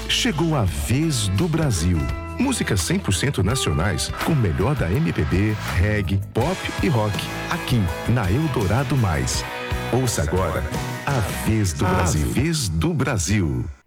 Chegou a vez do Brasil. Músicas 100% nacionais com o melhor da MPB, reggae, pop e rock. Aqui na Eldorado Mais. Ouça agora a vez do Brasil. A vez do Brasil.